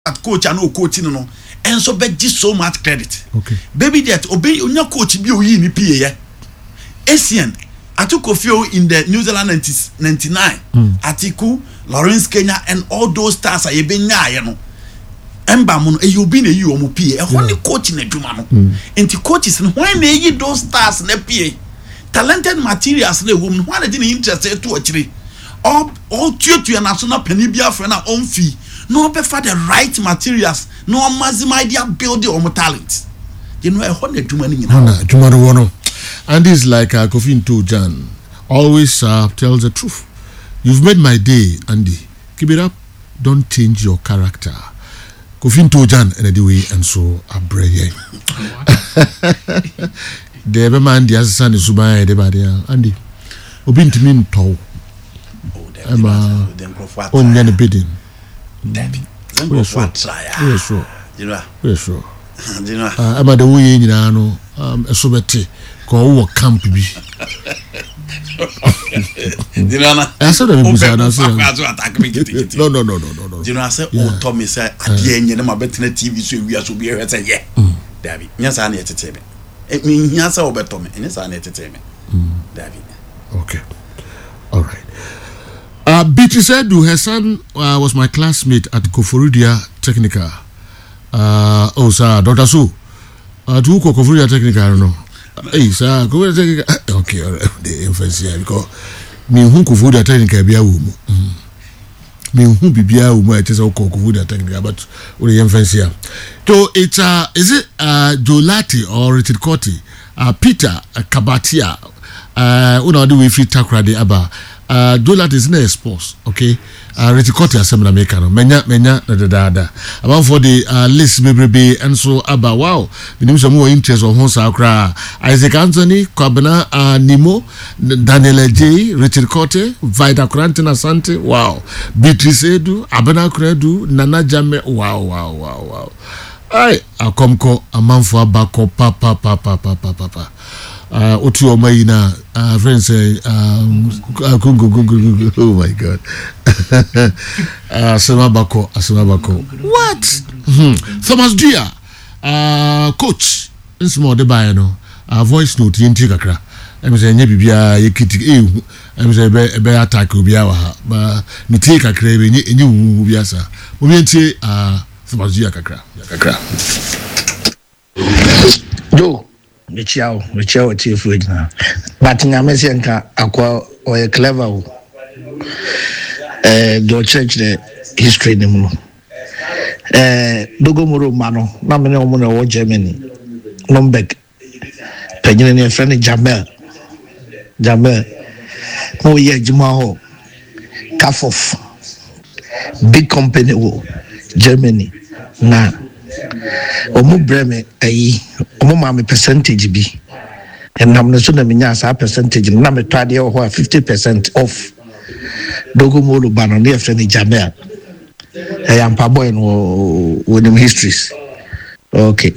at coach and no coaching no and so bet just so much credit. Okay. Baby that obey your coach be ni PA. Asian Atukofio in the New Zealand 99. Atiku, Lawrence Kenya and all those stars are ebenya you know. Embamun you been a you omu PA. Only coach in a jumano. Into coaches and why may you those stars in a PA? Talented materials the woman why didn't interest to a tree. All due to your national penibia for our own fee. No prefer the right materials. No maximum idea building or talent. You know, I want to do money. And it's like Kofi Ntojan always tells the truth. You've made my day, Andy. Keep it up. Don't change your character. Kofi Ntojan and the way and so a brave. The ever man the son is Subaya de Badia Andy. Obin to mean tall. On any bidding. We're sure. You know, we're sure. You know, I'm at the way in Ano, a sobete, call camp be. You know, I said, no. You know, I said, oh, Tommy said, at the end, you know, better TV, so we are to be here. I said, yeah, David, yes, I need to tell me. It means yes, I'll bet Tommy, and yes, I need to tell me. David. Okay. All right. Beatrice Edu, her son was my classmate at Koforidua Technical. Sir, Dr. Su. To Koforidua Technical, I don't know. Hey, sir, Koforidua Technical. Okay, all right. The emphasis here because me who Koforidua Technical be a woman. Me who be a woman. It is all Koforidua Technical, but what the emphasis here? So it's is it Jolati or Richard Cotti? Peter Kabatia. Una do we fit takra de aba. Dolat is not sports, okay? Reticoti assembly maker, menya da. About for the list baby and so about wow. The names are more interest of Honsa Accra. Isaac Anthony, Kwabena, Nimo, Daniel J, Richard Cote, Vida Qurantina Sante, wow. Beatrice Edu, Abena Credu, Nana Jame, wow. I akomko amanfo abako papa. Otu omayina friends say oh my god. Asema bako. What? Thomas Dia coach nsmo de buy no voice note yenti kakra. Em say nya bibia yekiti em say be attack obi awa ba mi tie kakra be nyi wu biasa. Obi enti Thomas Dia kakra. Do Michao chief na but nyamesienka akwa o clever do church the history ni mu dogomoro mano na me no na wo Germany Nürnberg panyine ne friend Jamel no ye juma ho Kafof big company wo Germany na omu breme omu mame percentage bi enam no so na menya sa percentage na me twade ho 50% off dogomolo bano ne friend Jamel ampa boy no with histories. Okay.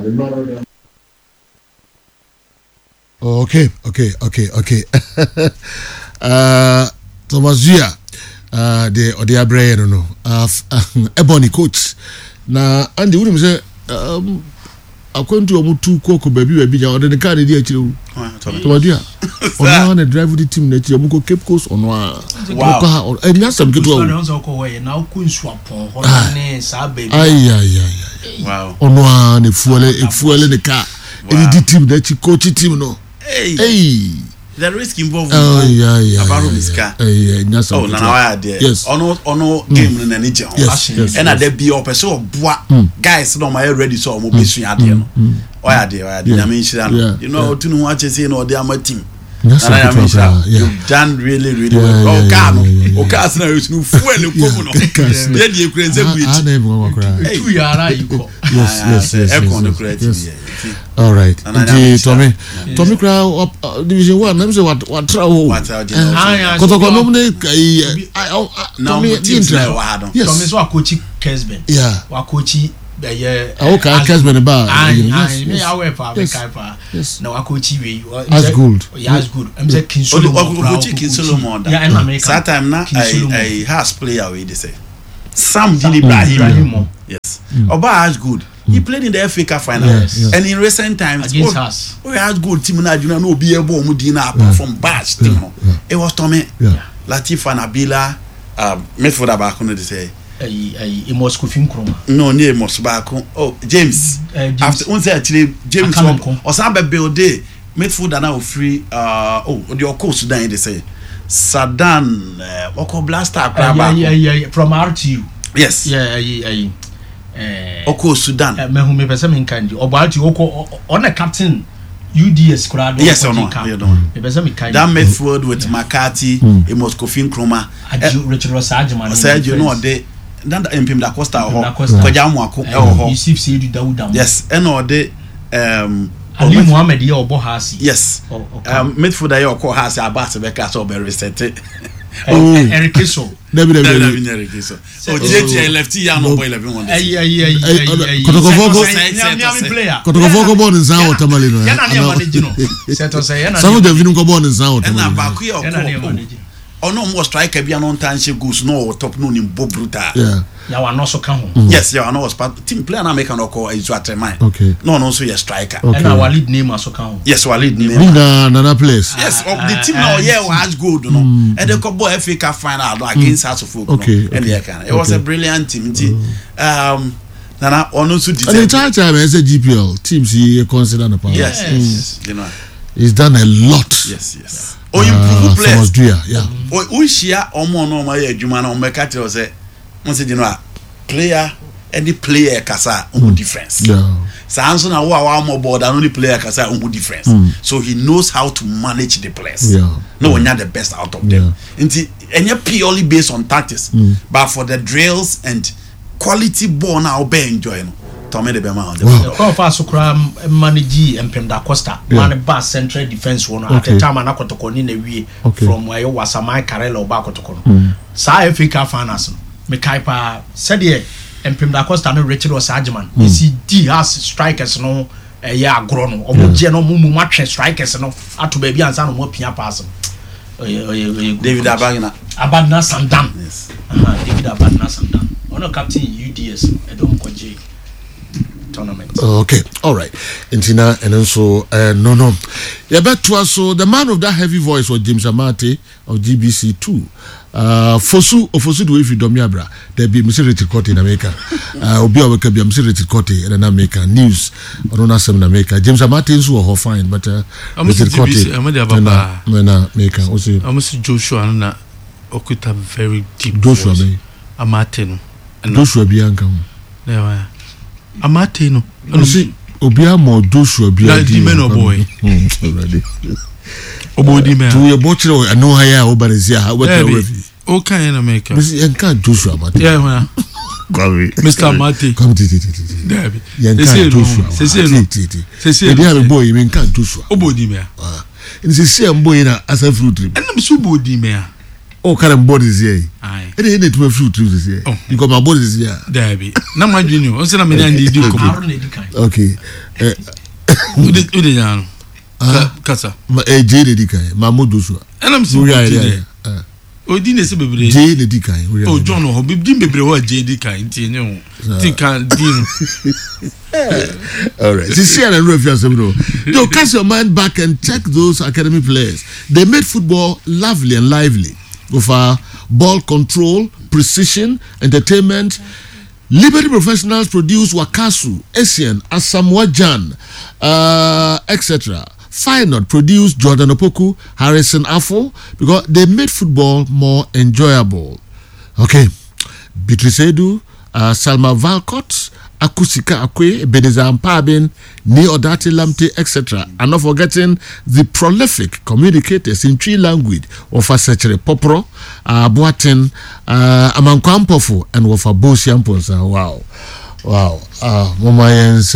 Thomas Zia the abrayer no Ebony coach na Andy William say according to omutu koko baby ja on the car dey akire Thomas Zia on na drive the team na akire omuko Cape Coast on wa wow enya sam keto na ku nsuapon ho ne sa baby wow on na fuele the car the team na coach team no hey the risk involved about this car oh na there yes ono game na nije ho and there be o person oboa guys no my ready so mo besu ade no oya there na me shira no you know tunu ho ache say no dey am team you've done really well okay na you no fuel ko no dey dey krenze buichi 2 yara iko yes yes all right Tommy Crow division 1 let me say what travel kotoko no ne Tommy intra yes Tommy so akochi Kesben wakochi okay Kesben ba me awe pa be kai pa na wakochi we as good I'm say King Solomon that time na I has player we dey say Sam Ibrahim Oba Ashgood. He played in the FA Cup final, and in recent times, against us. Ashgood team na Juna no be able Mudina apart from Bash team. It was Tommy, Latif and Abila, midfielder back on the say. Moscow Finkroma. No, near Mosbako. Oh, James. After one actually James or Samba Bill Day, midfielder now free. The course Sudan they say. Sadan, Oko Blaster, from RTU. Yes. Oko Sudan. Me person in kind. About you on a captain UDS crowd. Yes or no? That midfield with McCarthy, Moscow Finkroma, Richard Rosageman. Sergio no they. Then Impim da Costa or Kojamuako. Yusuf Seydu Dawuda. Yes, and or the Ali Mohammed or Bohasi. Yes. Midfielder your call has a bass of a castle be reset. Eric Kiso. Eric Kiso. So JJ lefty Yano boy 11 Kotoko born in Sao Tamalino. Some of them didn't go born in Sao Tamalino. Or no more striker be an on-time goose no top noon in Bobruta. Yeah. You are not so come. Yes, you are not part team player na make an call is what mind. Okay. No, so you're striker. And our lead name also come. Yes, our lead name. Another place. Yes, the team now was good, no. And the Cobo FA Cup final against House of Folk. Okay. And it was a brilliant team. Nana also did. And the entire time as a GPL teams he considered a part. Yes. You know. He's done a lot. Yes. Or improve players. Or we share omo no ma ye adwuma na omeka tell say once you know player any player kasa on difference. So answer na wo mo board and only player kasa on difference. So he knows how to manage the players. No one the best out of them. And purely based on tactics. But for the drills and quality ball now be enjoying. Tommy the Bema on the manage Mpem da Costa, man bass central defense one at the time and Akotokoni ne from where was a my Carello Bakotokon. Sa Africa finance. Mekaipa said ye Mpem da Costa no Richard Rosageman. You see D has strikers no ya grown or Geno Mumu match strikers no at to baby and son more pia pass. David Abadna Sandan. Yes. David Abadna Sandan. On a captain UDS Edom Koji. Tournament. Okay, all right. Intina and also no. Yeah, but so the man of that heavy voice was James Amate of GBC2. Fosu do if you don't bra. There be Mr. Court in America. Obi awaka be Mr. Court in America news. Ona sem na America. James Amate is who fine, but Mr. Court na America. Also, Mr. Joshua na okuta very deep. Joshua be Amate no. Joshua Bianca. Yeah. Amate no. See, Obia mo Joshua Bianca. The man or boy. Already. Obodi me. To your butcher I know how Obanisia what okay in America. Yanka Joshua Amate. Yeah, Mr. Amate. Come to Yanka Joshua. Say they have a boy in Yanka Joshua. Obodi me. And say same boy na as a fruit tree. And I'm so body me. Oh, kind of bodies here. Aye. It ain't to a fruit tree this year. You got my bodies here. There be. Na my junior. O say na me na ndi do come. Okay. Udi yan. Kasa. Ma J Lady Kai, Mamo Joshua. And I'm so yeah. Odi ne se bebre. J Lady Kai. Oh John ho bi bebre ho J Lady Kai nti ne ho. Ti kan din. All right. See and review some. Yo, cast your mind back and check those academy players. They made football lovely and lively. With ball control, precision, entertainment. Liberty professionals produce Wakasu, Essien, Asamoah Gyan, etc. Feyenoord produced Jordan Opoku, Harrison Affo, because they made football more enjoyable. Okay. Beatrice Edu, Salma Valcott, Akusika Akwe, Beneza Mpabin, Ni Odati Lamte, etc. And not forgetting the prolific communicators in Twi language of Asechere Popro, Boatin, Amankwampofo, and Wafa Bosiamponsa. Wow. Mama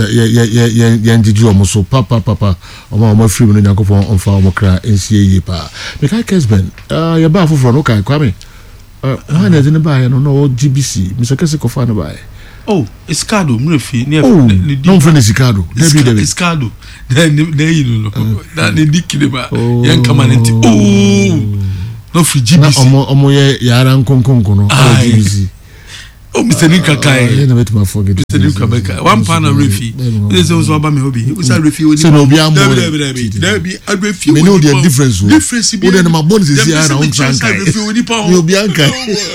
Yanjiju Omoso, Papa, Oma free when you go for on Farm Okra, NCA pa. Mekai Kesben, your bar for Roka, Kwame. Why is in the buy? I don't know GBC. Mr. Kesiko fan buy. Oh, Escado, Murphy, near no friend is Escado. Escado. Then you know that they dick about young command. Oh, no free GBC. Omo Yaran Konkono, GBC. Oh, Mr. Nikakai. Never forget. Mr. Nikakai. One pound of refi. This is also about me hobby. Who's a refi? So no be a more. There be a refi. We know the difference. Difference. Who then my bonus is here around Chankai. You be Ankai.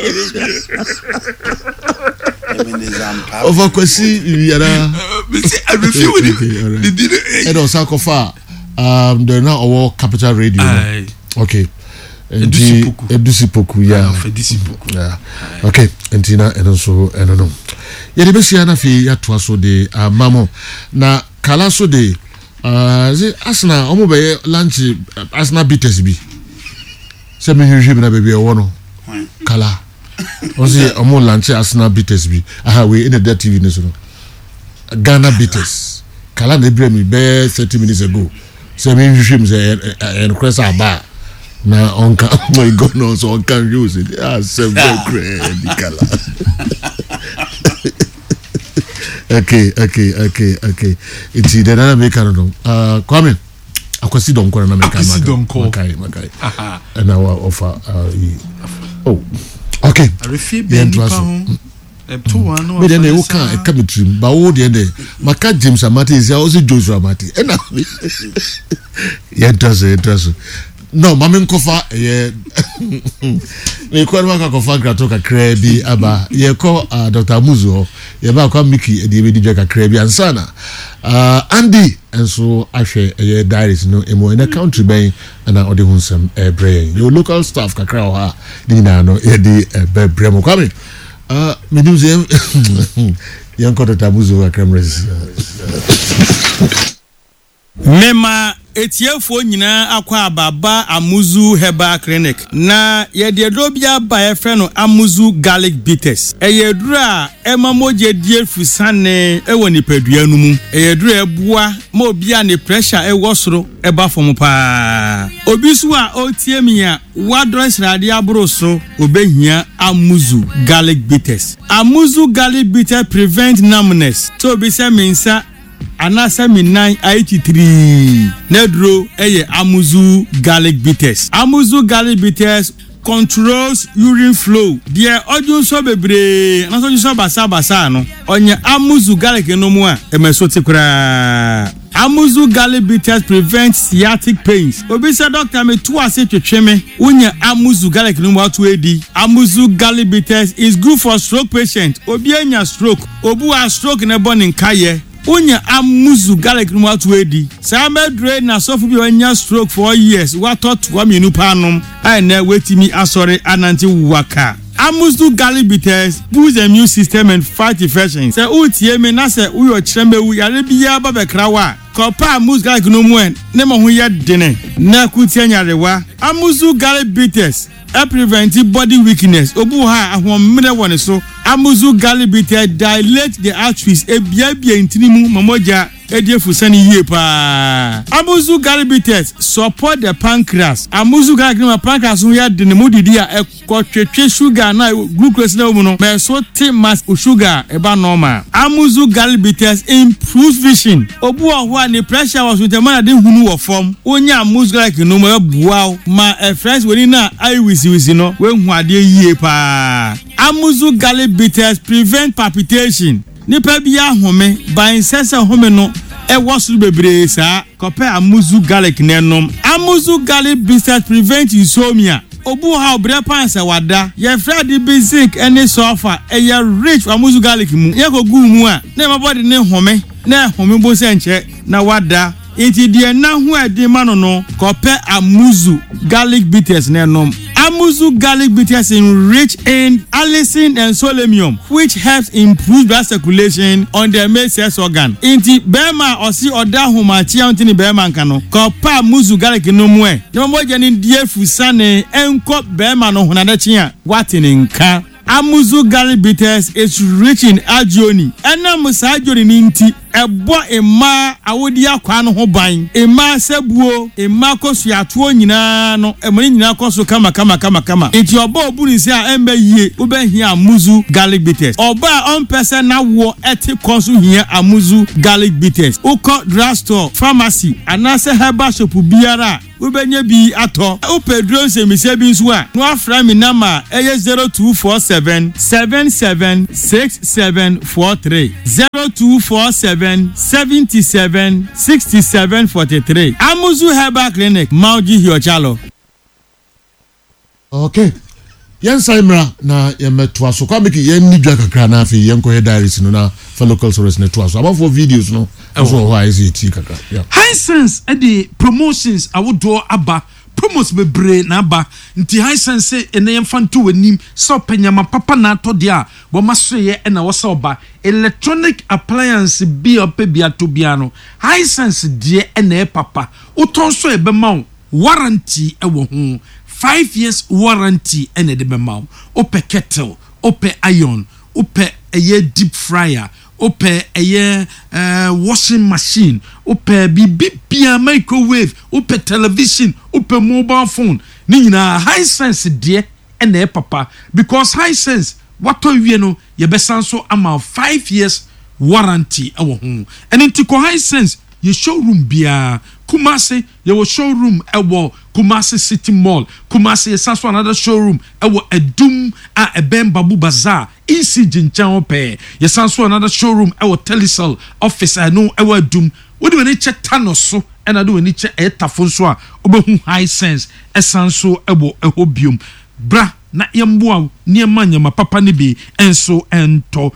Over Kwesi, Yara. I refuse. And on Sakofa, they're now our capital radio. Okay. Edusipoku, yeah. Okay. And Tina, and also, I don't know. Yadibesiana fi yatwaso de mamo na kalaso de asna omo be lunch asna bites bi se me hwehwe bi na baby e wono kala ozi omo lunch asna bites bi aha we in the TV news no Ghana bites kala na ebre mi be 30 minutes ago se me hwehwe mi se en cresa aba na onka oh my god no so on can use it se very great kala. Okay. It's the Nana American. Kwame, Akwasi don't call an American. Makai. And our offer. Oh, okay. I refuse being but then they can't come to him. But all the end, Maka James Amati is also Joshua Amati. And yeah, it does. No, Mamin Kofa, yeah. We call Maka Kofa Gratoka Krebi, Aba, ye call Dr. Muzo, ye ba Miki, the Jaka Krebi and Sana. Andy, and so I share a diaries, no, emo in a country bay, and I order some brain. Your local staff, Kakrawa, Dina, no, Eddie, Bremo coming. Museum, young Dr. Muzo, cameras. Mema etiefo nyina akwa ababa Amuzu Herbal Clinic na ye de drobia ba e frɛ no Amuzu Garlic Bitters eyedura emamoje die fusane ewo nipadua no mu eyedura ebua ma obia ne pressure ewo soro eba fom pa obi so a otie mi a wadress rade abro so obehia Amuzu Garlic Bitters. Amuzu Garlic Bitters prevent numbness so be say mensa anasa minan 83 nedro eye Amuzu Garlic Bitters. Amuzu Garlic Bitters controls urine flow. Dear odun so bebre na so so basa no onye Amuzu Garlic no mu a emesoti kura. Amuzu Garlic Bitters prevent sciatic pains. Obi say doctor me to ase twetweme unya Amuzu Garlic no mu atu edi. Amuzu Garlic Bitters is good for stroke patient. Obi anya stroke, obu a stroke na born in kaye. Unya Amuzu Garlic no atu edi. Say medre na sofu bi anya stroke for years. What thought wa menu panom ai na wetimi asore ananti waka. Amuzu Garlic Bitters boost the immune system and fight infections. Say utie me na say uyo chembe wu yare bia ba bekrawa. Kopa Amuzu Garlic no mu en ne mo ho ye dene. Na kutie nyarewa. Amuzu Garlic Bitters prevent body weakness. Obu ha ahomre woni so. Amuzu Garlic Bitters dilate the arteries ebia intinimu mamoja ediefusani yie pa. Amuzu Garlic Bitters support the pancreas. Amuzu Garlic no pancreas no ya de ne modidi a ekotwetwe sugar na glucose na mu no me so te mass sugar eba normal. Amuzu Garlic Bitters improves vision. Obu ho a ne pressure was with the man de hunu wo form. Onya Amuzu Garlic no ma bua ma friends woni na ai wisi no we hu ade yie pa. Amuzu Garlic Bitters prevent palpitation. Nipa bia home ban sese home no e wosu bebre sa kope Amuzu Garlic nenom. Amuzu Garlic Bitters prevent insomnia. Obu ha obre pansa wada ye fredi basic any sofa e ye rich Amuzu Garlic mu ye ko gu mu a na my body ne home na home bo se nche na wada iti die na hu ade ma no kope Amuzu Garlic Bitters nenom. Amuzu Garlic Bitters rich in allicin and selenium, which helps improve blood circulation on the male sex organ. Inti bema osi oda humachi antini bema nkano. Kopa Amuzu Garlic no mu e. No mo jeni die fusane enko bema no hunadechi a watini nka. Amuzu Garlic Bitters is rich in arginine. Ena musa arginine inti ɛbɔ mmaa awodi akwa no ho ban mmaa sɛbuo mmaa kɔsuatoɔ nyinaa no ɛmɔ nyinaa kɔ so kama nti ɔba obuni sɛ a ɛmba yie wobɛhia amuzu garlic bitters ɔba ɔmpɛ sɛ nawoɔ ɛte kɔ so hia amuzu garlic bitters wokɔ drugstore pharmacy anaasɛ herbal shop biara wobɛnya bi atɔ wopɛ duro nsɛmmisɛ bi nso a na wafra me nama ɛyɛ 0247 776743 0247 77 6743 amuzu herbal clinic mauji hiochalo. Okay. Yen saimra na yemetwa so kwa miki yen nidwa kakra na afi yen ko diaries no na for local service network so about for videos no so why is it kakra yeah high sense the promotions awodo aba promos bebre na aba nti high sense ene yemfanto wanim so penyama papa na atode a bo masoye na wo so ba electronic appliance bi opebia to bia no high sense de ene papa uton so ebema warranty ewo ho 5 years warranty ene de bema ope kettle ope iron ope eye deep fryer ope eye washing machine ope bibia microwave ope television ope mobile phone ni nyina high sense de ene papa because high sense wato wie no ye besan so ama 5 years warranty ewo ho ene ntiko high sense ye showroom bia Kumasi ye showroom ewo Kumasi City Mall Kumasi yesanso another showroom ewo Edum a Ebem Babu Bazaar ECG nchan pe yesanso another showroom ewo Telecel office no ewo Edum wodi we ni che tanoso ena do we ni che etafo so a obehu high sense esanso ewo ehobium bra na yemboa niema papa ni bi enso ento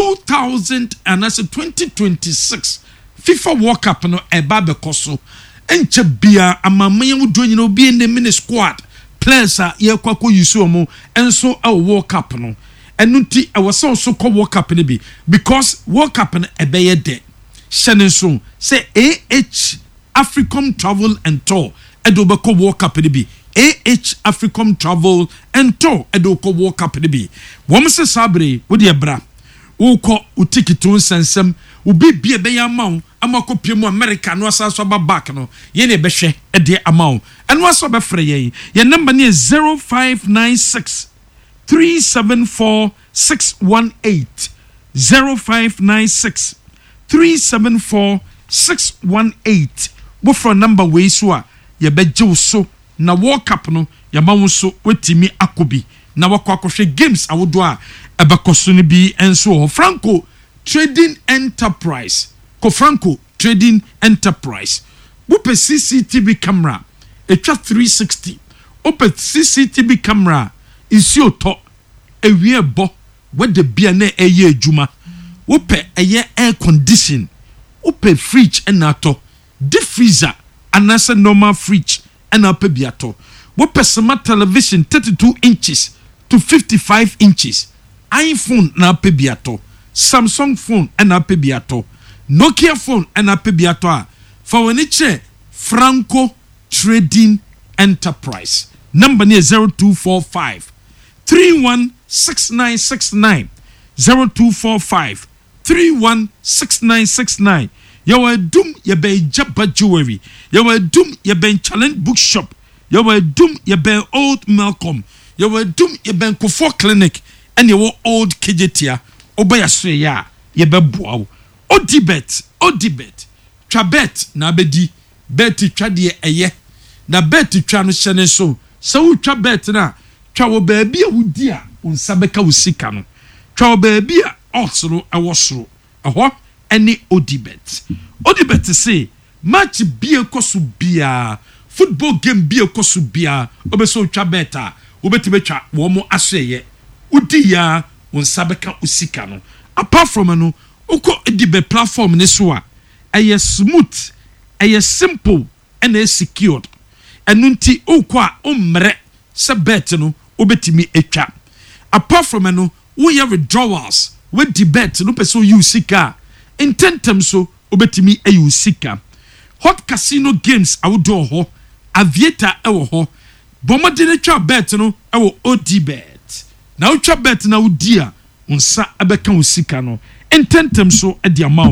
2026 FIFA World Cup no eba bekoso enche bia amamanya wudo nyina obi in the mini squad players a ye kwakọ yusu omo enso a World Cup no enuti e wose so ko World Cup ne bi because World Cup no ebe ye de hyene so say AH Africom Travel and Tour edo be ko World Cup ne bi AH Africom Travel and Tour edo ko World Cup ne bi wo se sabre wo de bra wo ko utikitun sensem ubi bie be yamau amako piemu America no asaso ba back no ye ne be hwe e de amau eno aso be frɛ ye number ne 0596 374 618 0596 374 618 bo for number we so a ye be jew so na World Cup no ye ma wo so wetimi akobi na wakwakohwe games awodo a ebekoso ne bi enso Franco Trading Enterprise Franco Trading Enterprise wupe CCTV camera etwa 360 ope CCTV camera isi oto ewie bo wede bia na eye adwuma wupe eye air condition wupe fridge enato deep freezer anase normal fridge enape biato wupe smart television 32 inches to 55 inches iPhone na pe biato Samsung phone enape biato Nokia phone enape biato a for when it Franco Trading Enterprise number near 0245 316969 0245 316969 yawa dum ye be Jabba Jewelry yawa dum ye be Challenge Bookshop yawa dum ye be Old Malcolm yawa dum ye be Kofo Clinic and yawa Old Kejetia obaya so ya ye be boa odibet twabet na bedi bet twa de eye na bet twa no hyene so twa bet na twa wo baabi a wudi a unsa beka wusika no twa wo baabi a osoro ewosoro eho ene odibet say match bi ekoso bia football game bi ekoso bia obeso twa bet a obetime twa wo mo aseye udi ya unsa beka usika no apart from no uko edibe platform ne so a eye smooth eye simple and eye secured enunti uko a umre se bet no obetimi etwa apart from no we have withdrawals with the bet no person use sika intentem so obetimi use sika hot casino games awodo ho aviator ewo ho bomade ne twa bet no ewo odibet na utwa bet na udi a unsa abeka usika no intentem so edi amount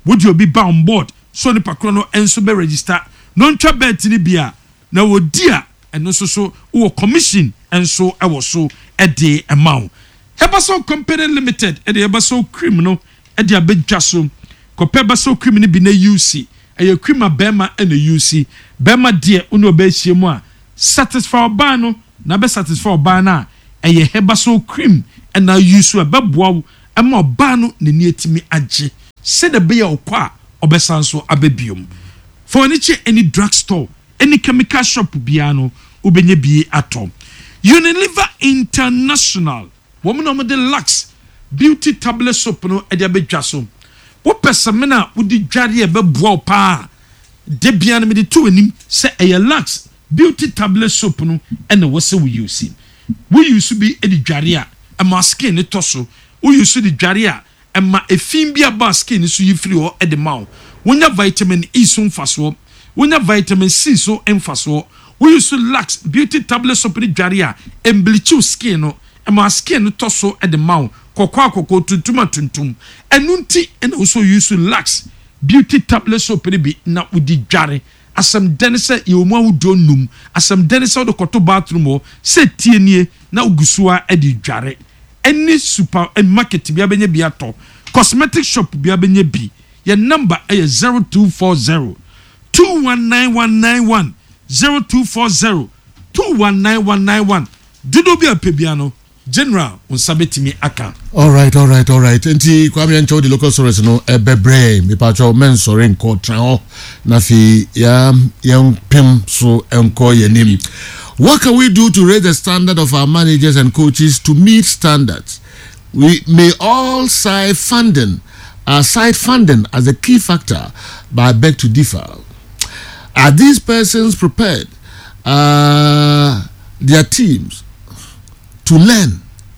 would you be bound board so ne pakro no enso be register no ntwa bet ni bia na wodi a eno so wo commission enso e wo so e de amount Hebaso Company Limited e de Hebaso Cream no e de abedwa so kope Hebaso Cream ni bi na UC e cream abema e na UC bema de unu obehie mu a satisfy oba no na be satisfy oba na e Hebaso Cream e na use e beboa e ma oba no ne ni etimi age se de be ya okwa obesanso abebiom for any drugstore any chemical shop biano ubenye bi atom Unilever International woman of the Lux beauty tablet soap no e de abedwa so wo pesamena wo di dware e beboa pa de bia no me de to anim se e Lux beauty tablet soap no e na wo se wo use bi e di dware a e ma skin ne toso wo use di dware a e ma efin bia ba skin so yifiri ho e de mawo wonya vitamin E so mfaso wonya vitamin C so emfaso wo use Lux beauty tablet soap di dware a embleach skin no e ma skin to so e de mawo kokwa tuntum enunti and also use Lux beauty tablet soap bi na udi dware asem dense ye omu awudo num asem dense do koto bathroom o se tienie na ugusua e di dware any super market bia benye bia to cosmetic shop bia benye bi your number is 0240 219191 0240 219191 dudo bia pebiano General unsabetimi aka. All right. Enti kwame ncho the local source no ebebre me pacho men sore nko tran na fi ya pim so enko yenim. What can we do to raise the standard of our managers and coaches to meet standards? We may all cite funding as a key factor, but I beg to differ. Are these persons prepared? Their teams to learn.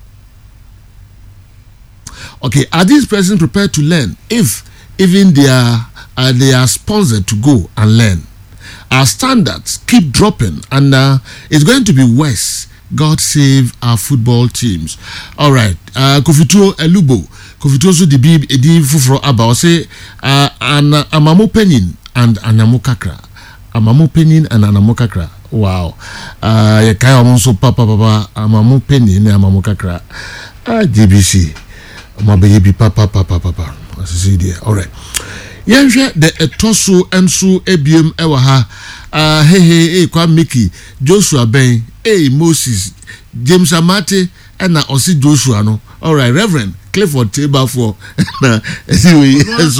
Okay, are these persons prepared to learn if even they are sponsored to go and learn? Our standards keep dropping and it's going to be worse. God save our football teams. All right, Kofituo Elubo, Kofituo so the bib edi fufro aba say Amamo Penin and Anamo Kakra. Amamo Penin and Anamo Kakra. Wow. Ya kaya omonso papa Amamo Penin and Amamo Kakra. GBC. Mabeyebi papa. As you see there. All right. Yenhwe the etoso enso ebiem ewa ha. Hey kwa Mickey Joshua Ben Moses James Amate and Osi Joshua no. All right, Reverend Clifford Table for anyway.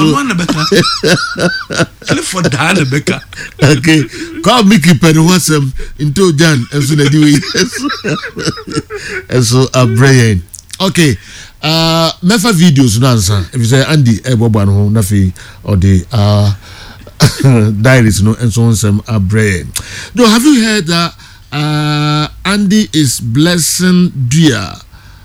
Clifford Dan Becca. Okay, call Mickey Penwasem into Jan and so anyway. And so Brian. Okay. Mefa videos no answer. If you say Andy Eboban ho nafi or the diaries no and so on some Brian. No, have you heard that Andy is blessing Dia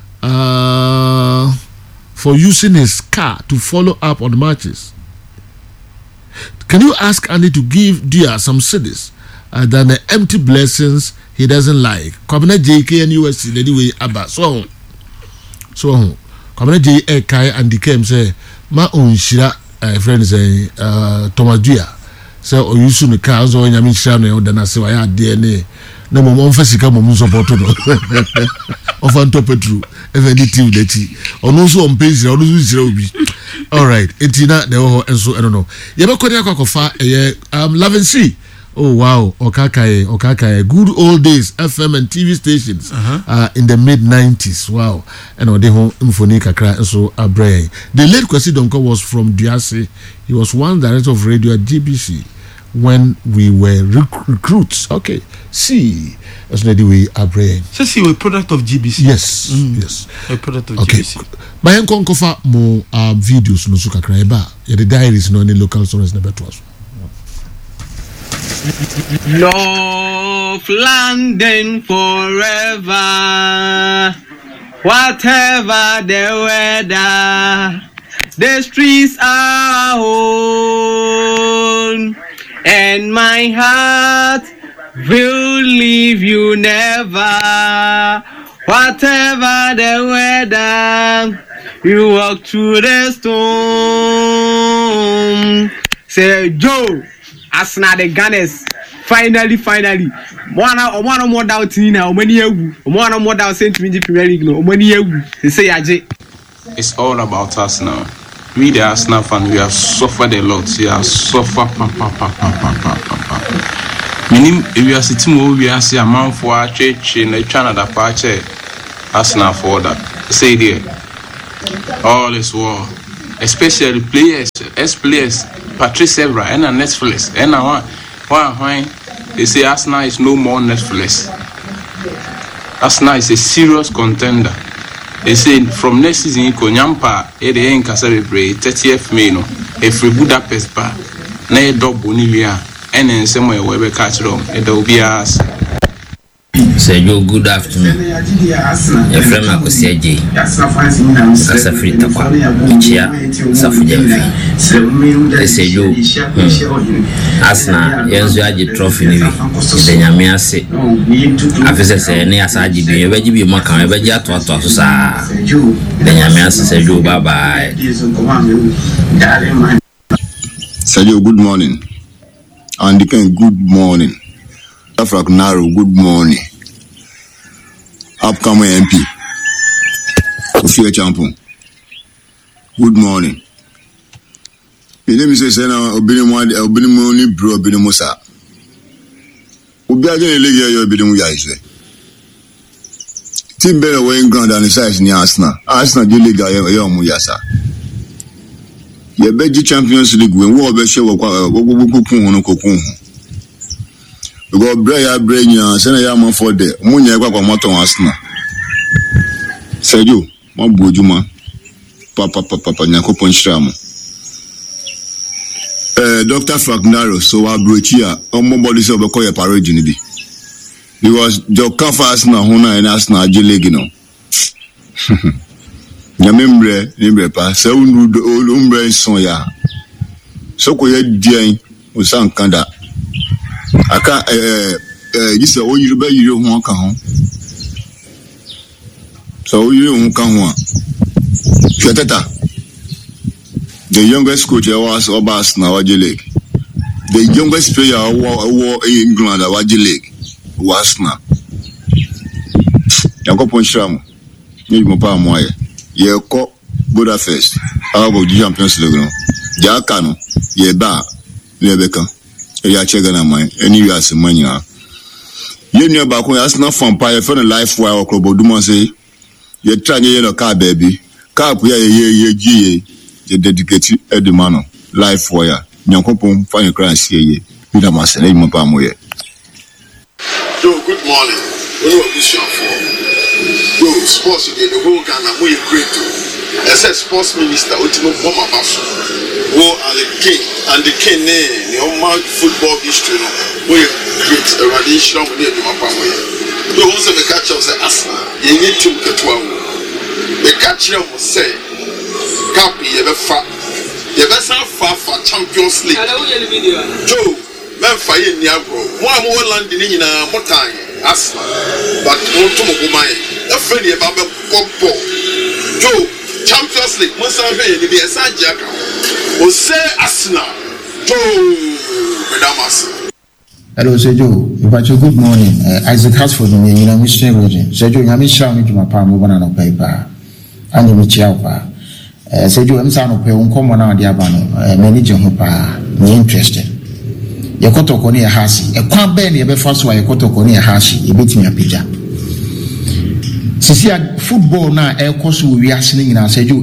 for using his car to follow up on matches? Can you ask Andy to give Dia some cities than the empty blessings he doesn't like? Kwabena JK and USC anyway Abba so Kwabena JK Kai Andy came say ma unshira friend say Thomas Dia say o use no car so nyame shira no de na se wa ya DNA na mo mfa sika mo support no of Anto Petru even the team leti ono so on page ono so sira obi. All right, etina de ho enso I don't know ye be kwani akwakofa Loving C. Oh wow, Okakaye good old days FM and TV stations in the mid 90s. Wow. And ode ho mfoni kakra enso abre. The late Kwesi Donko was from Diase. He was one director of radio at GBC when we were recruits. Okay. See, as the way abre. So see we product of GBC. Yes. Yes. A product of okay. GBC. Bayan konkofa mo videos no so kakra eba. Ya the diaries no any local sources na beto aso. Love London forever. Whatever the weather, the streets are home, and my heart will leave you never. Whatever the weather, you walk through the storm. say Joe Arsenal the Gunners finally one more doubt in now many one more doubt Saint Premier League no many they say Aje. It's all about us now. We the Arsenal fan, we have suffered a lot. We have suffered Meaning if we are sitting over we are see a man for our church in the channel that patch Arsenal for that. Say there. All is war. Especially players, ex-players, Patrice Evra and Netflix. And why they say Arsenal is no more Netflix. Arsenal is a serious contender. They say from next season, Konyampa, Ede Nkasabebre, 30th May, no, if we Budapest bar, na dog Bonivia, and in some way we catch them, it will be us. Sergio, good afternoon. Your friend Marcus J. Safari Takwa, Ichia, Safujavi. Sergio, Asna, Yanzu trophy, the Yamiase. After saying, yes, I did be a veggie Macan, a veggie to Atosa. The Yamiase Sergio, bye bye. Sergio, good morning. Andy Ken, good morning. Afrak Naro, good morning. Upcoming MP, Ofia Champon, good morning. My name is Sena Obinimoni Bro Binimusa. Ubiajan Legia, you're Binimu Yaise. Team better weighing ground and the size near Arsenal. Arsenal, you Liga, you're Muyasa. You're Beji Champions League, when war Besha Wakukun. Because Braya send a yaman for the Munya Moto Asna. Sergio, my Bujuma, Papa Nyako Ponchamo. Dr. Fagnaro, so I brought here on mobilis of a coya paroginity. Because Jokafa Asna Hona and Asna Jilegino. Yamembre, Nimbepa, Sound Umbre Soya. So Koya Dian was Sankanda. Aka this all you be you won kan so you won kan ho Fiateta the youngest coach was Obas na Waje League, the youngest player war in England Waje League was na Yakopon Shram ni mo pa mo ye ko Budapest abo Champions League no ja kanu ye ba lebeka ya chega na man any you as mania ye nua ba ko Arsenal fan pa ye for the life while Okroboduma say ye try ye no car baby car ku ye ye dedicate edumano life wire nyankopon fa ye crash ye bi da masere mo pa mo ye. Yo, good morning. What are you for? Yo, sports again, the whole Ghana, we are great too. As a sports minister, Otimo Boma Basso, who are the king and the king name, the whole football history, we are great, a radiation of the Mapamwe. You also the catcher of the Arsenal, you need to get one. The catcher will say, Capi, you ever far for Champions League. Joe, men fire in Yagro, one more landing in a motai, Arsenal, but no tomorrow, my friend about Popo. Joe, Champions League, most of it, the Asad Jaka, will say Arsenal, Joe, Madame Arsenal. Hello, Sergio. Good morning. Isaac Hasford, you know, Mr. Roger. Sergio, you have me shouting to my palm over on paper. And you meet Chiapa. Sergio, I'm saying, come on, the Abano, manager who are interested. Yakoto Koni Hasi, a quam ben, you first why Yakoto Koni Hasi, you beat me a picture. Sisia football now, air course we are singing in our Sergio,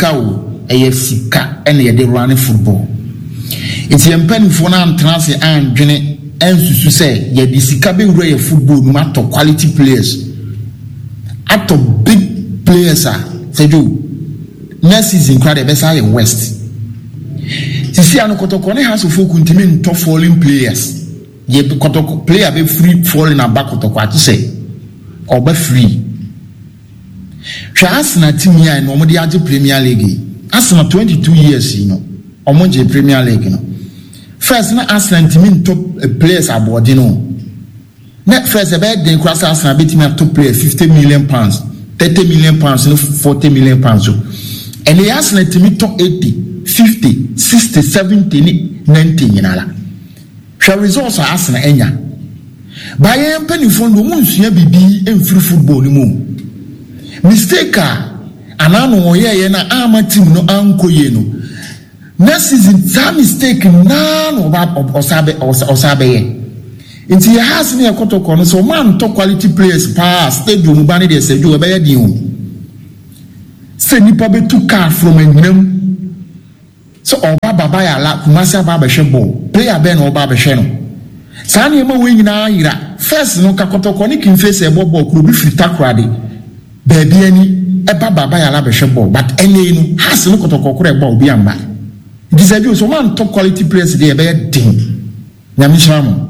AFCA, and they running football. It's a pen for now, Transi and Jenny. And to say, yeah, this is cabin ray of football, matter quality players. Out of big players, say you. Next season, crowd the best in West. To see, an Kotokone has a full continent top falling players. Ye Kotoko player be free falling about Kotoko to say, or be free. Arsenal team here in Omodiaji Premier League. Arsenal 22 years, you know, Omoje Premier League, you know. First, na Arsenal team top players aboard, you know. Next, first, about the cross Arsenal beat me top players, 50 million pounds, 30 million pounds, 40 million pounds. And the Arsenal team top 80. 50 60 70 90 nyinala hwɛ results a Arsenal enya baye mpanifo no mu nsua bibi emfiri football ni mu mistake a anano oyeye na ama team no ankoye no next season that mistake na no osabe ye nti ya has me akotoko no so man to quality players pa stadium ba ne de seju ebe ye din o se nipa be to car from enwam so oba baba ya la kumasi aba be hwebo player be na oba be hwe no saa ne ma we nyina yira first no kakotoko ne kin face e bobo kuro bi frita krade baby ani eba baba ya la be hwebo but ene no has no kotoko kuro e ba obi amba disabi so man top quality players dey be din nyamisham.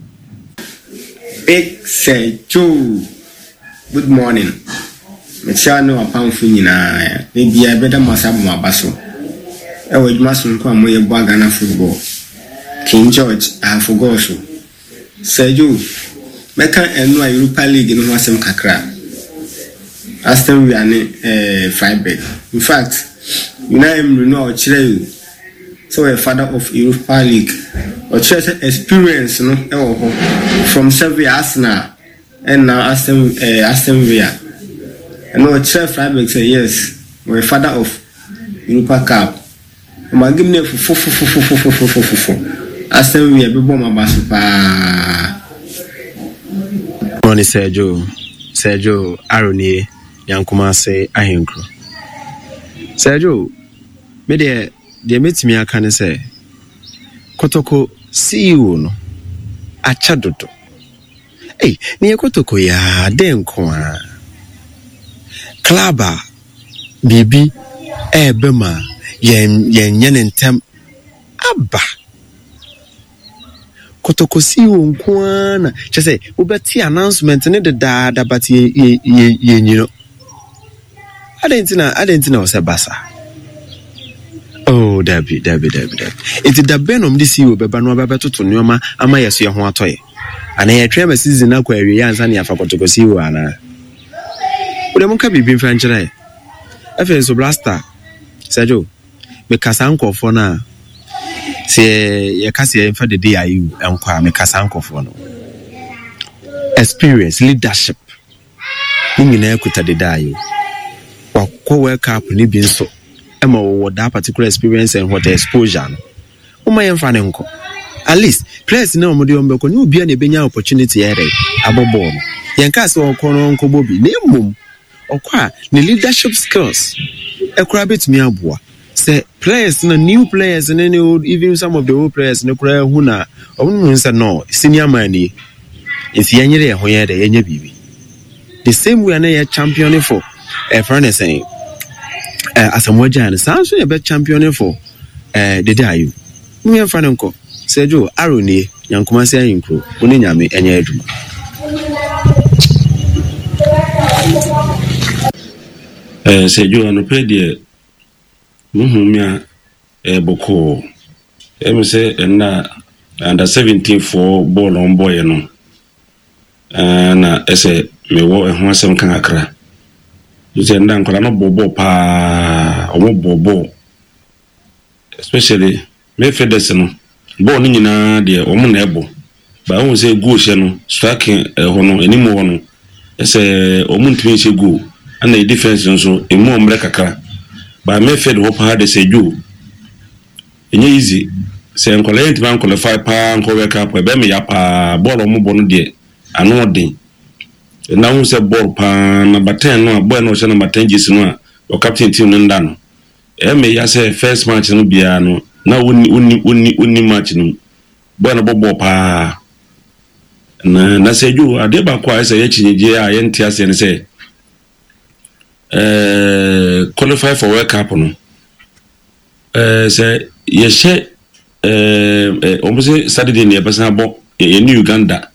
Big say Joe. Good morning. Mechano apamfu nyina. Maybe I better masabu mabaso. Ewe jumasu nko amoye bwa Ghana football. King George I forgot so. Say Joe. Meka enu a Europa League no wasem kakra. Aston Villa ne 5-bet. In fact, you know him no chire you. So a father of Europa League. Or just experience no from Sevilla Arsenal and now Aston Villa. And no chef Freiburg say yes, we're father of Europa Cup. I'm giving you for Aston Villa be bomb basupa. Morning Sergio Aroni Yankuma say ahenkro. Sergio me de metimi aka ne say Kotoko CEO no achadodo ne Kotoko ya denko a klaba bibi ebema yen ntem aba Kotoko CEO nkwana chese ubeti announcement ne de da but ye nyino adentina osebasa. Oh, Debbie. It's the Benom this year, Bebano Babato to Noma, Amayas, your Hoatoy. And I train a season now where you and Sanya for to go see you, Anna. But I won't be being French. I feel so blaster. Sergio, because uncle for now. Say, your Cassia for the DIU and Kwame Casanco for no experience, leadership. In Equita the DIU. Or co work up in Libyan so. What that particular experience and what the exposure. My enfanenko. At least, players no Modiombo can be an ebenya opportunity ere abobom. Yankas or Kono Uncle Bobby, name or qua the leadership skills. A crabbit me abua. Say players no new players and any old even some of the old players no cry huna or no senior money. If Yanyere Hoya the Yanya Bibi. The same way I championing for a friend saying. As a Mojan, sounds a bit champion for the DIU. Me and Franco, Sergio Aroni, Yankumasa Incro, Uninyami, and Yaduma. Sergio and Opedia Muhumia Boko. Say and under 17 for ball on boy, no. And I say, me walk and want some canacra. You say, no bobo pa, or bobo. Especially, me fedeseno. Born in a dear woman ebo. But I won't say go, no, striking a hono anymore. No. I say, Omun twins go, and a defense so a more mrekaka. But I may fed hope hard they say you. In easy, say, I'm calling man qualify pa, wake up, where me yapa, ball or mobile dear, and no day. Now say ball pan number 10 no boy no say number 10 jisi no or captain team no ndano me ya say first match no bia no na uni match no boy no ball pa na say you ade ba kwa say ya chinyije a yenti ase ne say qualify for World Cup no say ye she almost Saturday ne person abo ye Uganda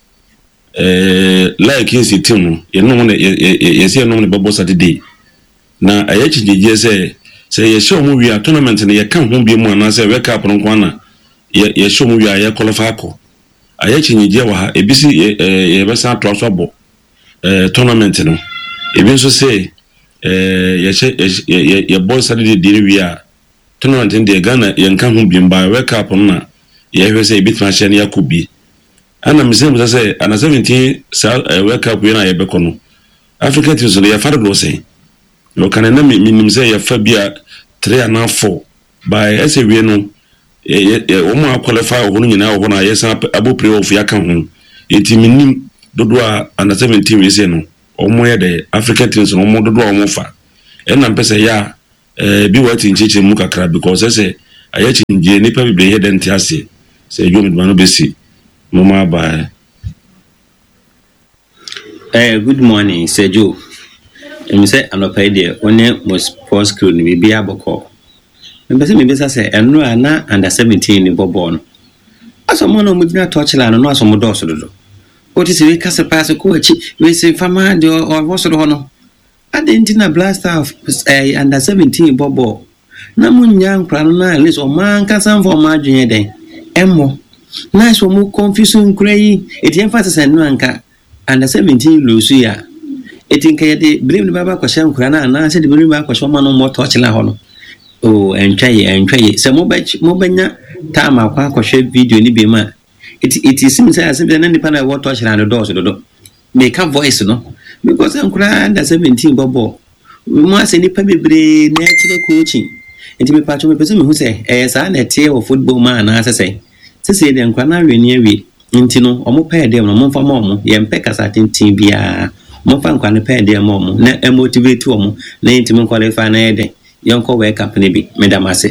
like in team no you know you see no babo Saturday na ayachi je say you show mu wi tournament na you kan ho bi mu na say World Cup no kwana you show mu wi ya qualify ko ayachi je wa ha ebisi ye be san transfer bo tournament no ebi so say ye boy Saturday dey wi a tournament de Ghana yanka ho bimba World Cup na ye hwe say bit match na yakobi ana misem say ana 17 World Cup na ye be kono African teams no ya fara do say no kan na minim say ya fa bia 3 and 4 by SW no o mo qualify o no nyina o na yesan abo playoff ya kan ho enti minim dodo ana 17 we say no o mo ye the African teams no mo dodo o mo fa e na mpese ya bi wati ncheche mu kakra because say aya chinje nipa bi be head entiase say you me besi mama ba good morning Sergio me say anopai de one mo sports crew ni bi aboko me say say eno ana under 17 ni bobo no aso mo no mo dina touchline no aso mo do so do o ti se we kase pass ko achi we say fama de o wo so do no Adentina blaster of under 17 bobo na munya nkra no na least o man kasa for ma adwene den emo na so mo confusion nkra yi eti emphasis no anka under 17 lose ya eti nka ye blame baba kwasha nkra na se de blame baba kwasha ma no mo touch la ho no o entwaye se mo banya time akwa kwasha video ni be ma eti sim say asem na nipa na wo touch la no do make a voice no because nkura under 17 bobo mo ase nipa bebre na chire coaching enti me pacho me pese me hu se sa na tie o football man na asese sese de nkura na weni awie enti no omo pa de no mo fa mo ye mpe kasa tintin bia mo fa nkura ne pa de mo na motivate omo na enti mo qualify na ede yonko World Cup ne bi medam ase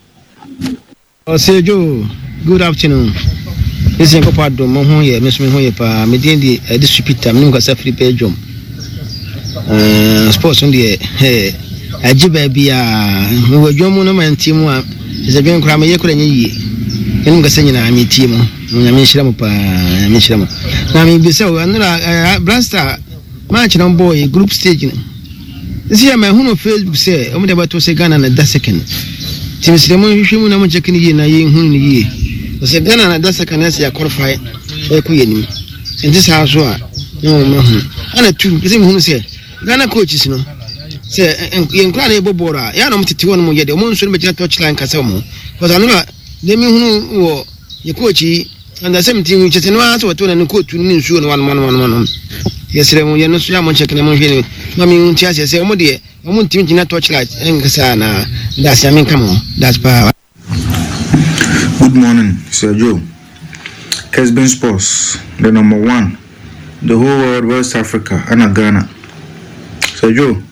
Sergio, good afternoon. This is Kopado mo hu ye me so me hu ye pa me din di distributor me nkasa free pay job sports on the ajiba bia wo dwomu no man team a ze ben kra me yekura nyi enu gasa nyina mi team na me shira mo pa me shira mo na me bisa o anura blaster match no boy group stage ni this year me hu no Facebook say o me de bato say Ghana na da second team sire mo hwehwe mu na mo check ni yi na yi hu ni yi o say Ghana na da second as ya qualify e ku yenim nti sa so a no ma hu ana tu kese me hu say Ghana coaches no say yenkra na ebobora ya na mtiti won mo yede mo nso no begina touchline kasa mo because anura de mi hunu wo ye coach and the same team which is no aso to na coach ni nsuo no one yesere mo ye no so ya mo check na mo hwe ni ma mi unti ase say mo de mo team gina touchline enkasa na that's ya min come on that's power. Good morning Sergio. Kesben Sports the number 1 the whole world, West Africa and Ghana. Sergio,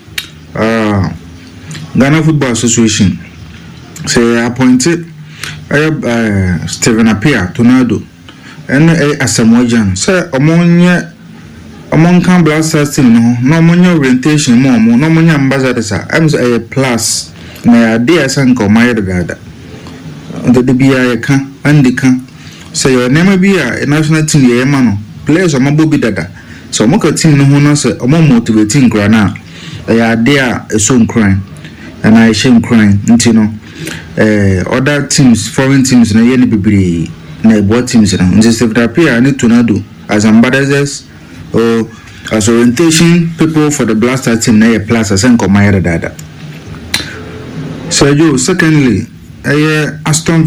Ghana Football Association say appointed Stephen Appiah Tornado and Asamoah say among can blasters team no money orientation no money ambassadors I'm a plus na idea sanko my dada the BIA can and the can say your name be a national team ye mano players or Bobi dada so moka team no ho say omo motivating grana ya idea so crying and I shame crying ntino other teams foreign teams na ye ni bibiri na ebo teams na just if appear and Tornado as ambassadors or as orientation people for the blaster team na ye plus as enko my dada. So secondly Aston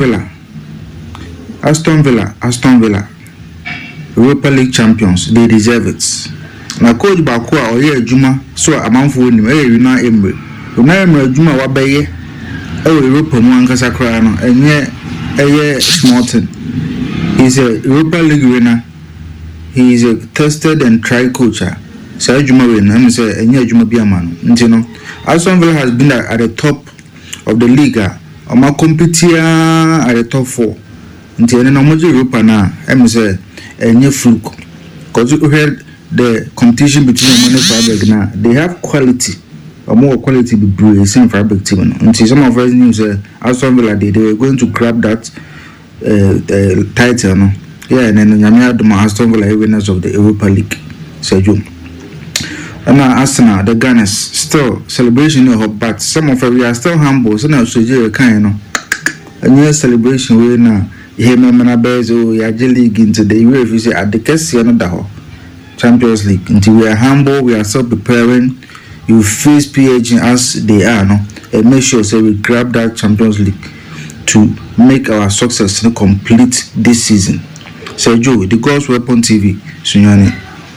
Villa Europa League champions, they deserve it. Na coach Bakwa or ye Juma, so amanfo nim Una Emery Juma wabeye Europa Mwankasa Krano and Smarton. He's a Europa League winner. He is a tested and tried coach. So Juma winner and say and Juma Biaman. You Aston Villa has been at the top of the league. Oma compete at the top 4. Until no more Europa now. Say any fluke because you heard the competition between Money Fabric now they have quality or more quality be brewing same Fabric team until some of us knew Aston Villa they were going to grab that title no yeah and then Nyamia Duma Aston Villa winners of the Europa League Sergio and now Arsenal the Gunners still celebration but some of us we are still humble so now Sergio kind a new celebration we now Hemana Bezo, Yaji League into the UEFA at the Kessiano Champions League. Until we are humble, we are still preparing. You face PH as they are, no. make sure say we grab that Champions League to make our success complete this season. Say Joe, the God's Weapon TV, Sunyani.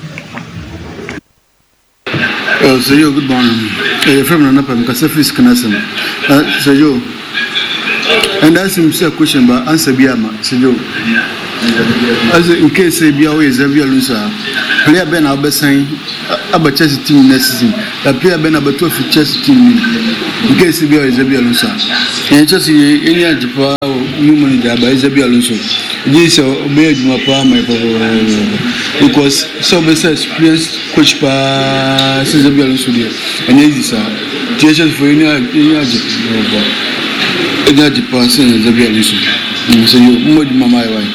Say Joe, good morning. From Nanapa, Kasafis Kanasan. Say Joe, and that's him say a question, but answer Biama. Say Joe, as in case say Biawe is a real loser. Player Ben Albertine about Chelsea team next season. The player Ben about 12 Chelsea team in case Biawe is a real loser. And Chelsea any other new money there, but is a real loser. This is a big because some experienced coach by Cesar Studio and this is just for any person is a real loser. So you more mama wife.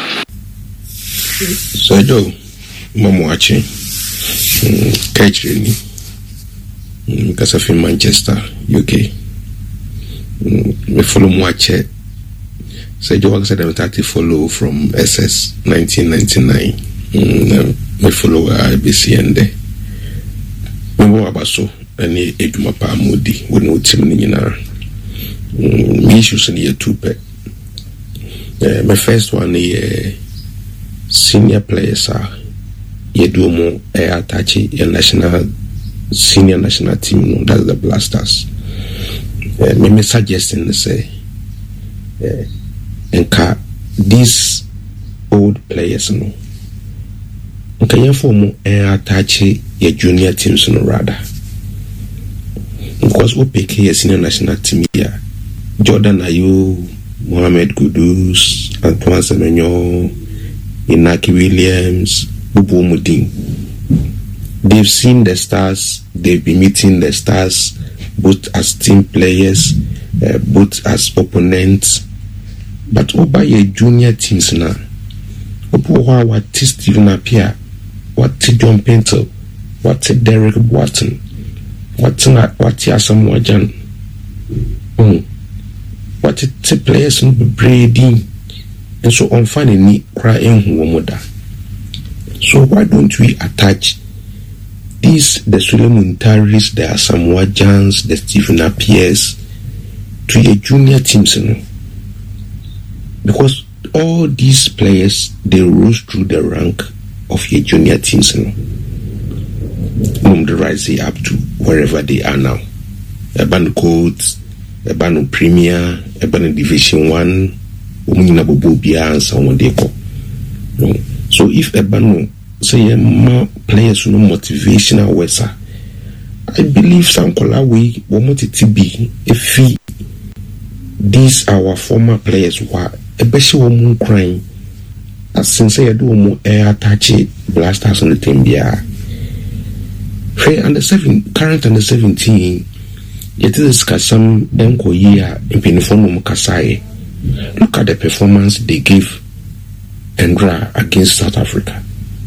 So Joe, Mama watching catching because of in Manchester, UK. Me follow watch it. So Joe said I'm starting follow from SS 1999. Me follow IBC and there. Me go abaso any eduma pa modi we no team ni na. Me issues ni two pe. My first one is senior players are Yedumo Atachi a national senior national team, no, that's the Blasters. Me suggesting say enka these old players no okay you form Atachi your junior teams no rather because we pick here senior national team here Jordan Ayew, Mohamed Kudus, Antoine Semenyo, Inaki Williams, Bubu Mudin. They've seen the stars, they've been meeting the stars, both as team players, both as opponents. But over your junior teams now, over what Steven Appiah, what John Pinto, what Derek Watson, what Yasam Wajan, what the players will be breeding. And so on finding me crying womoda. So why don't we attach these the Suleiman Taris, the Asamoah Gyan, the Stephen Appiahs to your junior teams, you know? Because all these players they rose through the rank of your junior teams, you know? The rising up to wherever they are now. Urban Codes, Urban Premier, Urban Division 1. So if Ebano say more players no motivational words, I believe some way want it to be if these our former players were a better woman crying as since I do more air touch Blasters on the team there. Current under 17, yet is some Benko year in Piniform Kasai. Look at the performance they gave Andra against South Africa.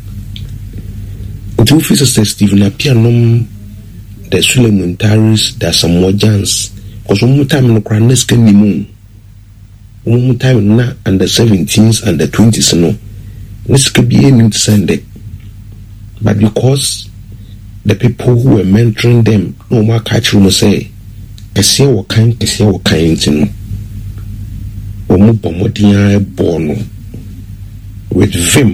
The officers say Stephen Appiah the Suleiman Taris, the Asamoah Gyan, because one more time in the Kranes can be moon. One more time na under 17s and the 20s no. This could be any Sunday. But because the people who were mentoring them no more catch room say, Kessia what kind to know. Born with vim.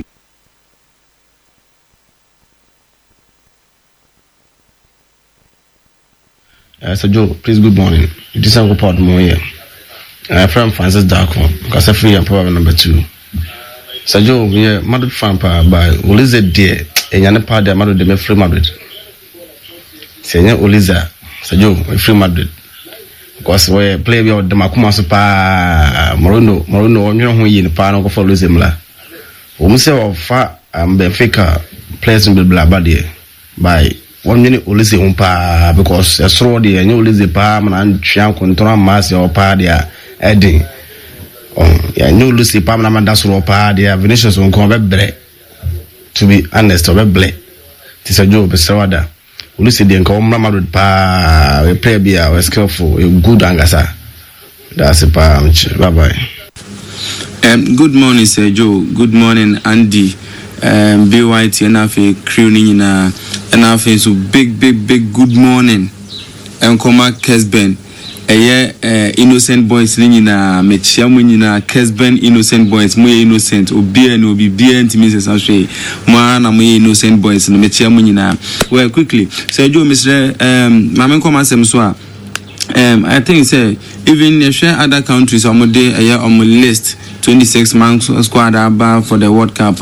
So Joe, please good morning. This is a report more here. I'm from Francis Darko, because I'm free and power number 2. So Joe, we are Madrid fan by Uliza dear, and Yana Pada Madrid de Free Madrid. Senior Uliza, so Joe, we free Madrid. Because we play with the Makuma Super Morono, you know who you in the panel for Luzimla. We say of far Benfica players in the Blabadi by 1 minute Ulysses Umpa because a straw the new Lizzie Palm and Chian control mass or padia adding. Yeah, new Lucy Palm and that's all padia Venetians on Convert to be honest or ble. Tis a job, Sarada. Lucy didn't come Madrid pa we play be a skillful, a good angasa. That's a palm. Bye bye. Good morning, Sir Joe. Good morning, Andy. BYT and Afe crewing in and Afe so big good morning. Koma Kesben. innocent boys ni nyina mechia mu nyina Kesben innocent boys mu innocent obi na obi bia ntimi sesa hwe mu na mu innocent boys no mechia mu nyina. Well, quickly so Joe Mr. Mamen come asem so a I think say even if share other countries on the list 26-man squad about for the World Cup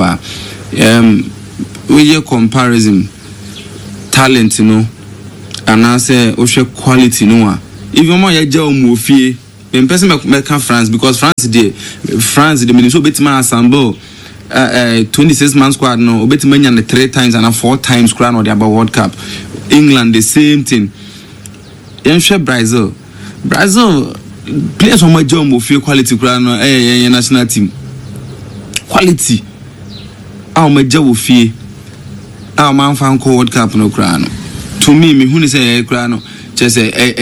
we comparison talent and I say quality even more ya jaw fie in person make France because France the minister betima assemble 26-man squad no betima nya 3 times and 4 times crown or the about World Cup. England the same thing. Brazil players on my job will feel quality crown national team quality my job will feel man fan World Cup no crown to me who say crown just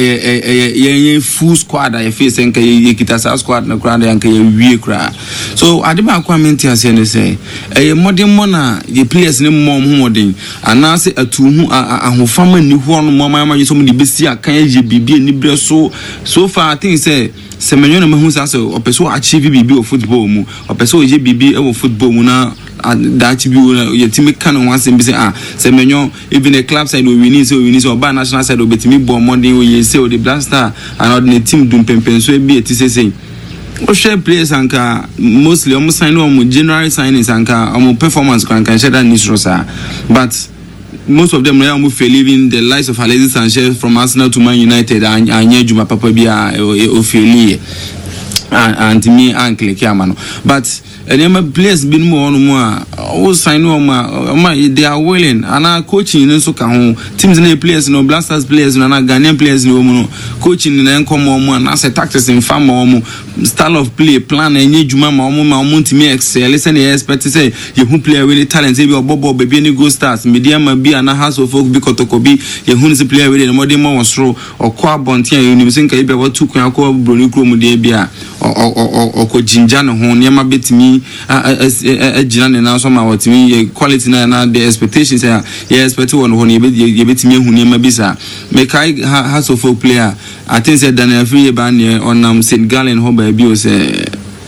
a full squad I face and kita squad no crown and we cry. So I demand comment as you say a modern mona the players no more modern and now say a two who family new one more you so many besia can you be ni so far I think say Semenyo na who say o person achieve bibi of football mu o person je bibi e football mu na that be your team can once be say Semenyo even the club side we win so by national side obetimi bomb money we say o the blaster and the team dum pempen so be it say o share players anka mostly almost sign no general signings anka performance can share that news rosa but most of them now move leaving the likes of Alexis Sanchez from Arsenal to Man United and Juma Papa Bia Ophelia and me uncle Kiamano. But any players been more all sign they are willing and our coaching in so teams and players no blasters players and Ghanaian players no coaching in income and as a tactics in farm style of play plan and Juma to me excel listen expect to say you who play really talent say Bobo baby any go stars medium be and house of folk because to be you who is player with more than one straw or qua bontia you think I be about 2 kwa broni krom de bia or ko jinja no ho niam betimi agina ne na so ma watimi quality na the expectations yeah expect one ho ne ye betimi hu niam bisa me kai house of folk player I think say Daniel Free ban on St. Gallen ho ba bi o say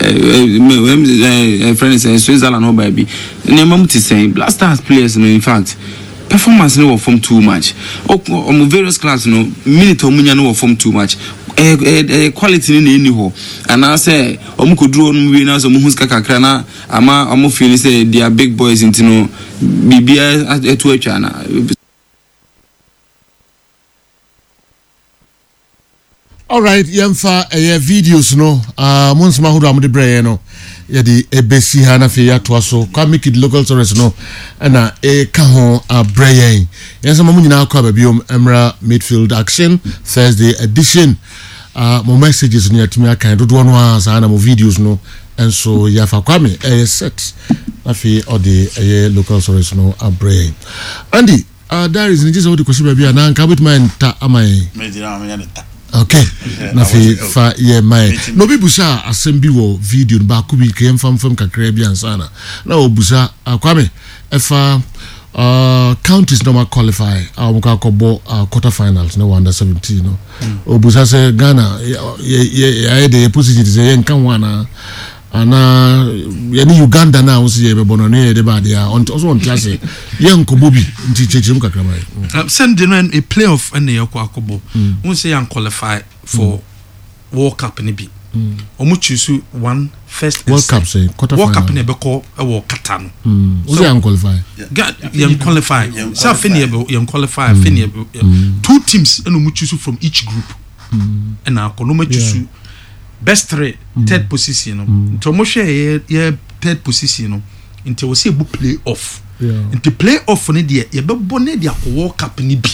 friend is Switzerland ho ba bi niam to say blasters players no in fact performance no form too much on various class no minute omunya no form too much quality ni ni ho and I say omukoduro no we na so mu huska kakra na ama omu feel say they are big boys into no bibia etu atwa na. All right, yemfa videos no monsma hudo amde breye no yedi ebesi hana fe yatwa so kwa make it local tourists no na ka ho breye yensa mamu nyina akwa babiom emra midfield action Thursday edition mo messages ni atimi akan dodo no asa na mo videos no enso yafa kwame set afi odi local tourists no breye Andy there is just what the question baby na nka bit man ta amai okay na fa ye mai no bi busa asem wo video ba ku bi kem fam kakra bi ansana na obusa akwame efa counties normal qualify ka kobo quarter finals no under 17 no obusa se Ghana ye de position ze yen kan wana ana yani Uganda na usi ye bebono ne de ba dia also on class yen ko bobi nti chechim kakra mai send no a playoff and ye ko akobo won say yan qualify for World Cup ni bi omu choose one first World Cup say quarter World final Cup ne be ko e wo Qatar no so yan qualify yan qualify so fini yan qualify fini two teams and omu choose from each group and na ko no ma choose best three third position no nto mo hwe ye third position no nti wo se bu play off nti play off ne de ye be bo ne de akwo World Cup ni bi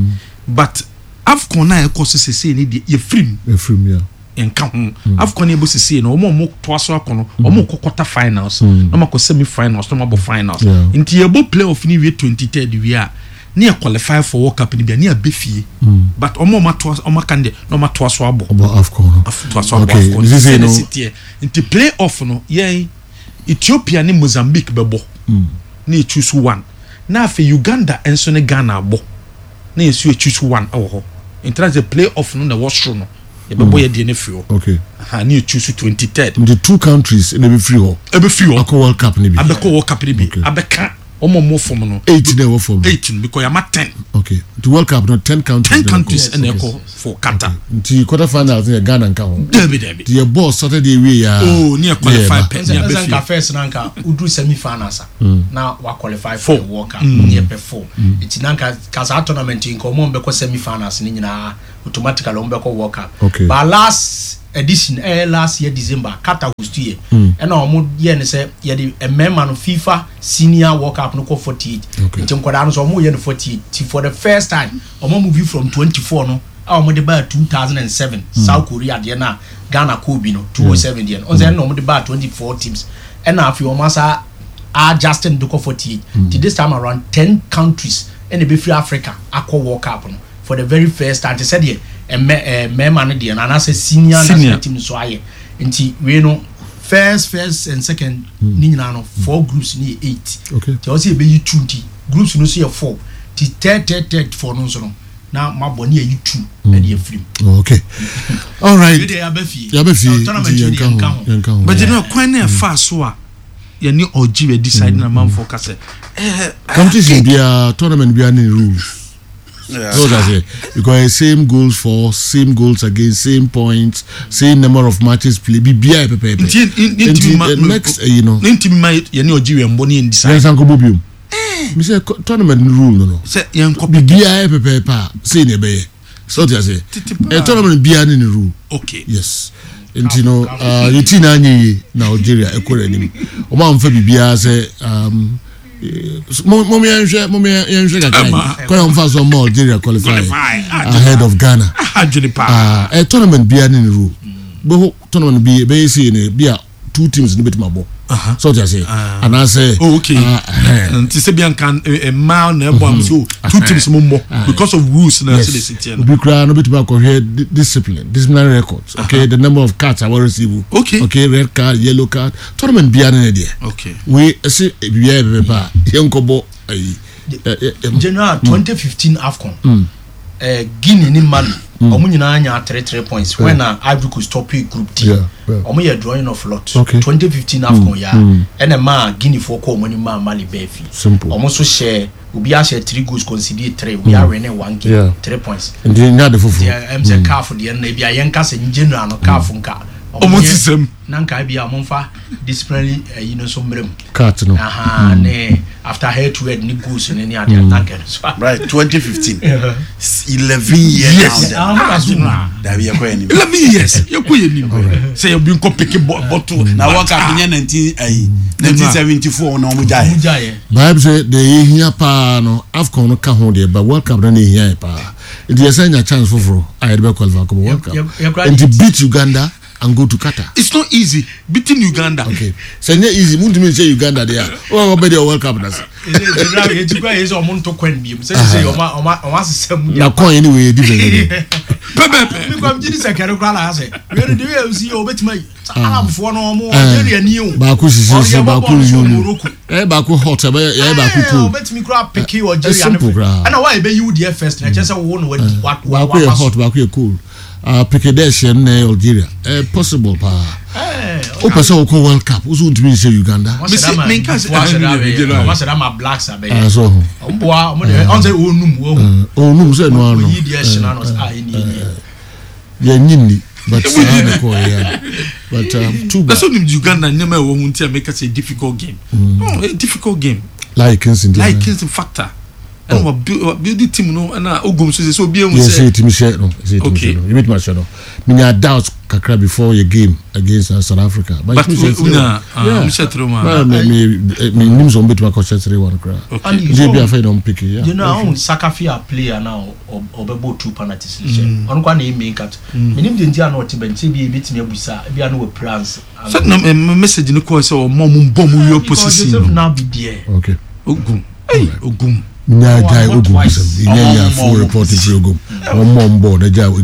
but AFCON na e ko sese ne de ye film yeah enka ho AFCON e bo sese no mo to aso akono mo ko quarter finals no ma ko semi finals no ma bo finals nti ye bo play off ni we 23rd we a ne qualify for World Cup ni bi ne abefie but omo ma to omo kan de no ma to aso abo AFCON to aso abo AFCON nti play off no ye Ethiopia ni Mozambique bebo ne choose one na fe Uganda enso ne Ghana abo na yesu choose one awo ho in terms of play off no na washroom no ye be boy de ne free okay ha ne choose 23rd the two countries in be free ho akọ World Cup ni bi abeko World Cup ni bi abeka omo form no 8 dey form 18 because you 10 okay the World Cup no 10 countries and echo for Qatar the quarter finals in Ghana nka ho Debi the ball Saturday we ya near qualify pen near be first nanka udu semi finals na wa qualify for the World Cup near perform it nanka kasa tournament in komo be ko semi finals ni nyina automatically on be ko World Cup but last edition last year December Qatar host year and omo ye ne say ye the member no FIFA senior World Cup no ko 48 nti nkoda no so omo ye no 48 for the first time omo move from 24 no omo de ba 2007 South Korea de na Ghana ko bi no 207 de on say no omo de ba 24 teams and now if omo sa Justin do ko 48 this time around 10 countries and be free Africa akọ World Cup no for the very first time they said here member no de na say senior national team so aye nti we no first and second ni nyina no 4 groups ni 8 okay they also be 20 groups no so 4 ti third for no so no na maboni e 2 and e free okay all right we dey abafi yanka but you know kwan na fa so a ye ni oji we decide na man for kase competition bia tournament bia ni rules. So that's it. Because same goals for, same goals against, same points, same number of matches played. Be pepe. Next, you know. Intimate, you know, Algeria and Bonnie in decide. Yes, Uncle Bobium. Me say tournament rule no. Say young copy pepe. Say ne be. So that's it. A tournament be any rule. Okay. Yes. And you know, you tina nyi na Algeria ekore nim. O ma mfa bibia say Mommy quite unfast on more Algeria qualify ahead of Ghana. A tournament be an in rule. But tournament be see be 2 teams in the bit mabo. So just say and I say okay. Tisebian can a man so 2 teams more because of rules na city. We cry no bit about disciplinary records. Okay, the number of cards I will receive. Okay, red card, yellow card. Tournament be an idea. Okay. We see be Yankobo General 2015 AFCON. Guinea ni Mali. Omo nyina anya 3 points when Ivory Coast top group D. Omo ye drawing of lot. 2015 AFCON ya. And ma Guinea for ko omo ni ma Mali befi. Omo so share obi a share 3 goals conceded 3. We are winning 1 game 3 points. And then na the fufu. Yeah, MC CAF de na bia yenka se general no CAF nka. Omo tisem nanka bia monfa disciplinary you know so mrem. Cut no. Ne after head to head ni goals ni ade nanka. Right 2015. 11 years now. That we are going 11 years. You go nim. Say you been ko pick bottle. Na World Cup 1974 na omo jaye. Bible say the here pa no AFCON no ka ho de but World Cup na here pa. It is a chance for I be qualify for World Cup. And to beat Uganda and go to Qatar. It's not easy beating Uganda. Okay. So it's easy.Muntu me say Uganda there. Oh, be the World Cup that's. Is omuntu kwen bi. Say o system. Na coin anyway different. Pepe. Because you say kere kra la say. We dey we see o betima. Arabfo no mo Algeria ni o. Ba ku sisi ba ku yunu. Ba ku hot ba ba ku cool. O betimi kra pick Algeria. And why be you there first? Na just say wo no what ba ku hot ba ku cool. Pickedation in Algeria. Possible pa. O person who call World Cup. Who's going to be Uganda? What's that my blacks are there. So. On say onum say no no. Yeah, nyindi. But too bad. That's only Uganda never won't make us a difficult game. Oh, a difficult game. Like Kingston factor. And what build team no and ogum so be able say team share no you meet my shadow me na doubt kakra before your game against South Africa but me nim so bit my coach 3-1 cra je be afraid don't pick yeah you know Sakafia player now obebo 2 penalties on kwa na make cut me nim de ntia na o te bench bi betimi abusa bia no we plans so na message no call say o mom bom your position now be there okay ogum ogum Nya guy ogum some nya full reporting program on board